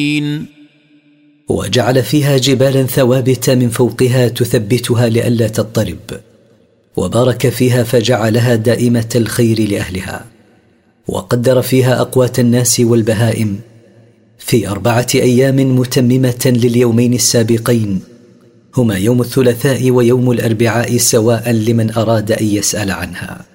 وجعل فيها جبالا ثوابت من فوقها تثبتها لئلا تضطرب، وبارك فيها فجعلها دائمة الخير لأهلها، وقدر فيها أقوات الناس والبهائم في 4 أيام متممة لليومين السابقين، هما يوم الثلاثاء ويوم الأربعاء، سواء لمن أراد أن يسأل عنها.